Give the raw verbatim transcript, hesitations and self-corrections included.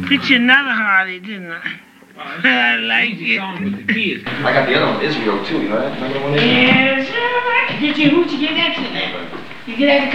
Get you another Harley, didn't I? I like it. With the kids. I got the other one, Israel, too, you know that? Remember the one? Yes, sir. Did you, who'd you get that to? You get that to